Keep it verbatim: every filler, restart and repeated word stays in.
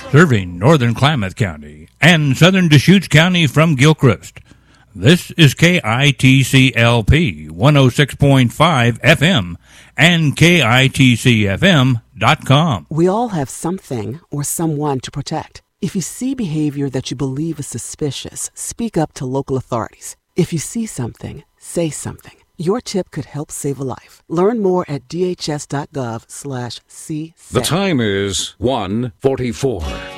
serving northern Klamath County and southern Deschutes County from Gilchrist. This is K I T C L P one oh six point five F M and K I T C F M dot com. We all have something or someone to protect. If you see behavior that you believe is suspicious, speak up to local authorities. If you see something, say something. Your tip could help save a life. Learn more at D H S dot gov slash C. The time is one forty-four.